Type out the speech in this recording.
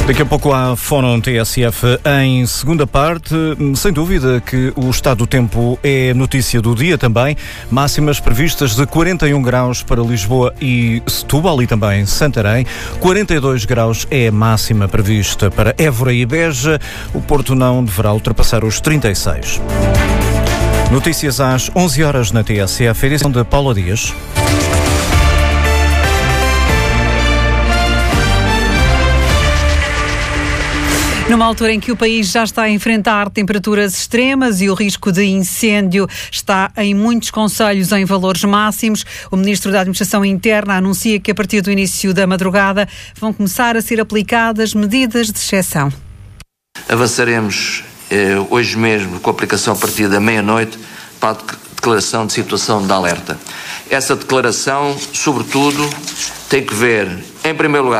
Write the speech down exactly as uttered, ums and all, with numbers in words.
Daqui a pouco há Fórum T S F em segunda parte. Sem dúvida que o estado do tempo é notícia do dia também. Máximas previstas de quarenta e um graus para Lisboa e Setúbal e também Santarém. quarenta e dois graus é a máxima prevista para Évora e Beja. O Porto não deverá ultrapassar os trinta e seis. Notícias às onze horas na T S F, edição de Paula Dias. Numa altura em que o país já está a enfrentar temperaturas extremas e o risco de incêndio está em muitos concelhos em valores máximos, o Ministro da Administração Interna anuncia que a partir do início da madrugada vão começar a ser aplicadas medidas de exceção. Avançaremos eh, hoje mesmo com a aplicação a partir da meia-noite para a declaração de situação de alerta. Essa declaração, sobretudo, tem que ver, em primeiro lugar,